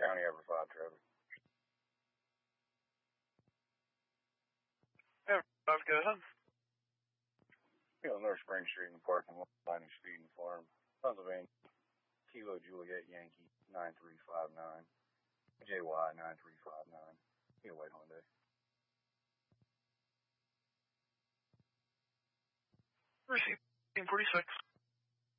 County Ever 5 Trevor. Ever 5, go ahead. North Spring Street in the parking lot, Linus Feed and Farm, Pennsylvania. Kilo Juliet Yankee 9359. JY 9359. White Hyundai. Receipt 46.